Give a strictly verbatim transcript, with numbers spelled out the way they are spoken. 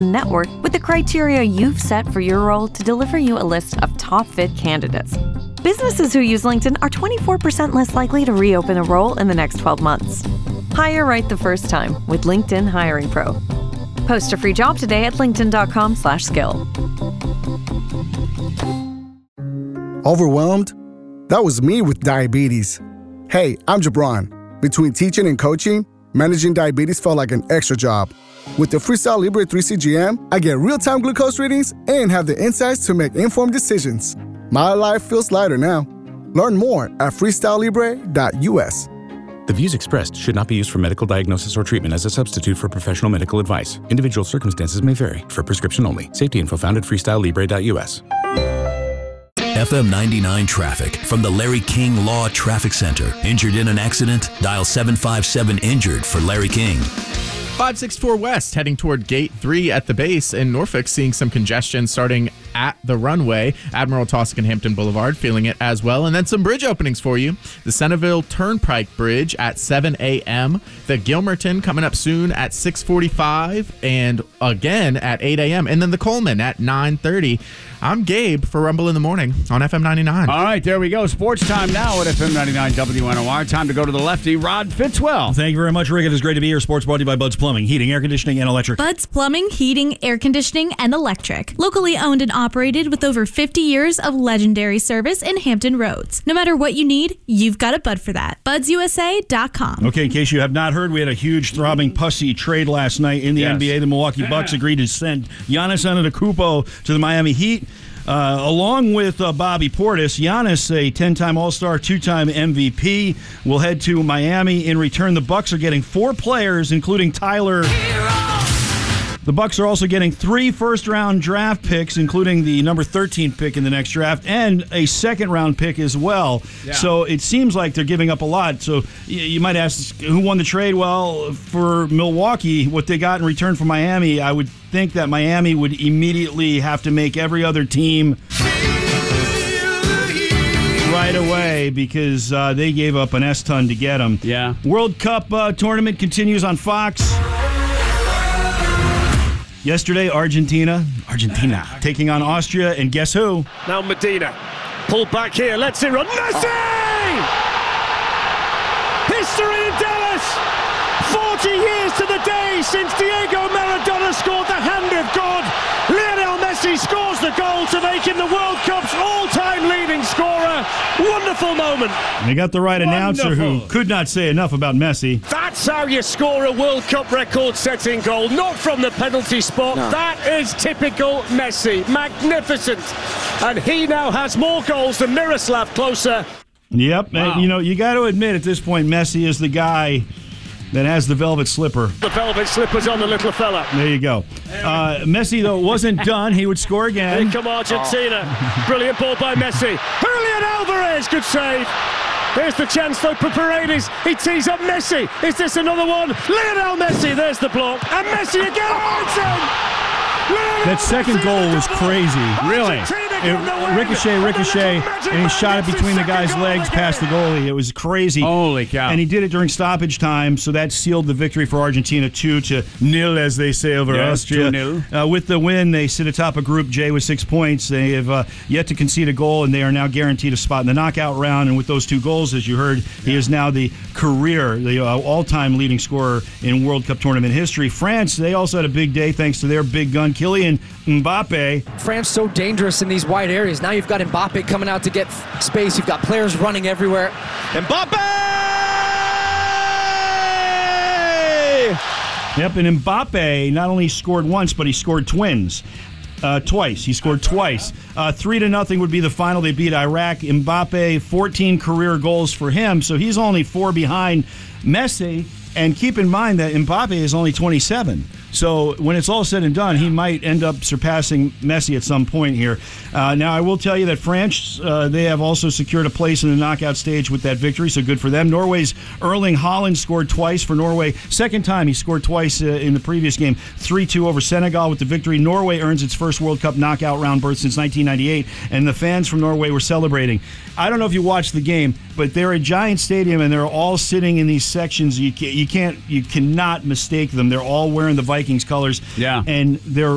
network with the criteria you've set for your role to deliver you a list of top fit candidates. Businesses who use LinkedIn are twenty-four percent less likely to reopen a role in the next twelve months. Hire right the first time with LinkedIn Hiring Pro. Post a free job today at linkedin.com slash skill. Overwhelmed? That was me with diabetes. Hey, I'm Jabron. Between teaching and coaching, managing diabetes felt like an extra job. With the Freestyle Libre three C G M, I get real-time glucose readings and have the insights to make informed decisions. My life feels lighter now. Learn more at freestyle libre dot u s. The views expressed should not be used for medical diagnosis or treatment as a substitute for professional medical advice. Individual circumstances may vary. For prescription only. Safety info found at freestyle libre dot u s. F M ninety-nine traffic from the Larry King Law Traffic Center. Injured in an accident? Dial seven five seven injured for Larry King. five sixty-four West heading toward Gate three at the base in Norfolk, seeing some congestion starting at the runway. Admiral Taussig and Hampton Boulevard feeling it as well. And then some bridge openings for you. The Centerville Turnpike Bridge at seven a.m. The Gilmerton coming up soon at six forty-five and again at eight a.m. And then the Coleman at nine thirty. I'm Gabe for Rumble in the Morning on F M ninety-nine. All right, there we go. Sports time now at F M ninety-nine W N O R. Time to go to the lefty, Rod Fitzwell. Thank you very much, Rick. It is great to be here. Sports brought to you by Bud's Plumbing, Heating, Air Conditioning, and Electric. Bud's Plumbing, Heating, Air Conditioning, and Electric. Locally owned and operated with over fifty years of legendary service in Hampton Roads. No matter what you need, you've got a Bud for that. buds u s a dot com. Okay, in case you have not heard, we had a huge throbbing pussy trade last night in the Yes. N B A. The Milwaukee Bucks agreed to send Giannis Antetokounmpo to the Miami Heat. Uh, along with uh, Bobby Portis, Giannis, a ten-time All-Star, two-time M V P, will head to Miami. In return, the Bucks are getting four players, including Tyler. The Bucks are also getting three first-round draft picks, including the number thirteen pick in the next draft, and a second-round pick as well. Yeah. So it seems like they're giving up a lot. So you might ask, who won the trade? Well, for Milwaukee, what they got in return from Miami, I would think that Miami would immediately have to make every other team right away because uh, they gave up an S-ton to get them. Yeah. World Cup uh, tournament continues on Fox. Yesterday, Argentina, Argentina taking on Austria, and guess who? Now Medina, pulled back here, lets it run. Messi! History in Dallas! forty years to the day since Diego Maradona scored the hand of God. Lionel Messi scores the goal to make him the World Cup's all-time leading scorer. Wonderful moment. They got the right announcer Wonderful. who could not say enough about Messi. That's how you score a World Cup record-setting goal, not from the penalty spot. No. That is typical Messi. Magnificent. And he now has more goals than Miroslav Klose. Yep. Wow. And, you know, you got to admit at this point, Messi is the guy that has the velvet slipper. The velvet slipper's on the little fella. There you go. Uh, Messi, though, wasn't done. He would score again. Here come Argentina. Oh. Brilliant ball by Messi. Julian Alvarez, good save. Here's the chance though for Paredes. He tees up Messi. Is this another one? Lionel Messi, there's the block. And Messi again. Oh, it's in. That second goal was crazy. Really? It, ricochet, ricochet, and he shot it between the guy's legs past the goalie. It was crazy. Holy cow. And he did it during stoppage time, so that sealed the victory for Argentina two to nil, as they say, over Yes, Austria. two nil. Uh, with the win, they sit atop a Group J with six points. They have uh, yet to concede a goal, and they are now guaranteed a spot in the knockout round. And with those two goals, as you heard, he is now the career, the uh, all-time leading scorer in World Cup tournament history. France, they also had a big day thanks to their big gun, Kylian Mbappe. France so dangerous in these wide areas. Now you've got Mbappe coming out to get f- space. You've got players running everywhere. Mbappe! Yep, and Mbappe not only scored once, but he scored twins. Uh, twice. He scored twice. Uh, three to nothing would be the final. They beat Iraq. Mbappe, fourteen career goals for him, so he's only four behind Messi. And keep in mind that Mbappe is only twenty-seven. So when it's all said and done, he might end up surpassing Messi at some point here. Uh, now, I will tell you that France, uh, they have also secured a place in the knockout stage with that victory, so good for them. Norway's Erling Haaland scored twice for Norway. Second time he scored twice uh, in the previous game, three two over Senegal with the victory. Norway earns its first World Cup knockout round berth since nineteen ninety-eight, and the fans from Norway were celebrating. I don't know if you watched the game, but they're a giant stadium, and they're all sitting in these sections. You can't, you can't, you cannot mistake them. They're all wearing the Vikings colors. Yeah. And they're